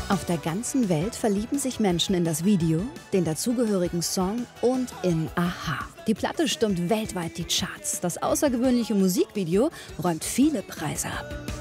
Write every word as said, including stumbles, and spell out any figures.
Auf der ganzen Welt verlieben sich Menschen in das Video, den dazugehörigen Song und in a-ha. Die Platte stürmt weltweit die Charts. Das außergewöhnliche Musikvideo räumt viele Preise ab.